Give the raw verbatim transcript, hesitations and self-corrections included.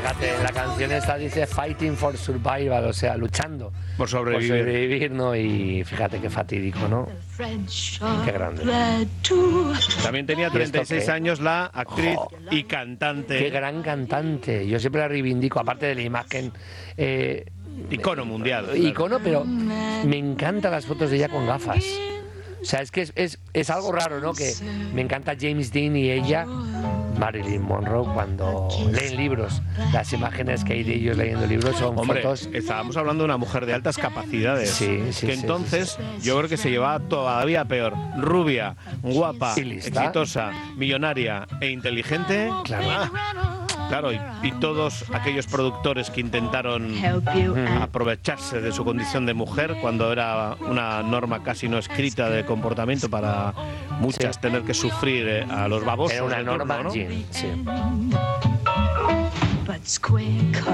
fíjate, la canción esta dice Fighting for Survival, o sea, luchando por sobrevivir, por sobrevivir, ¿no? Y fíjate qué fatídico, ¿no? Qué grande. También tenía treinta y seis años la actriz oh, y cantante. Qué gran cantante. Yo siempre la reivindico, aparte de la imagen. Eh, icono mundial. Icono, claro. Pero me encantan las fotos de ella con gafas. O sea, es que es, es, es algo raro, ¿no? Que me encanta James Dean y ella, Marilyn Monroe, cuando leen libros. Las imágenes que hay de ellos leyendo libros son Hombre, fotos... estábamos hablando de una mujer de altas capacidades. Sí, sí, que sí, entonces sí, sí, sí. yo creo que se llevaba todavía peor. Rubia, guapa, ¿lista? exitosa, millonaria e inteligente. Claro. Ah, Claro, y, y todos aquellos productores que intentaron aprovecharse de su condición de mujer cuando era una norma casi no escrita de comportamiento para muchas sí. tener que sufrir eh, a los babosos. Era una norma, turno, ¿no? sí.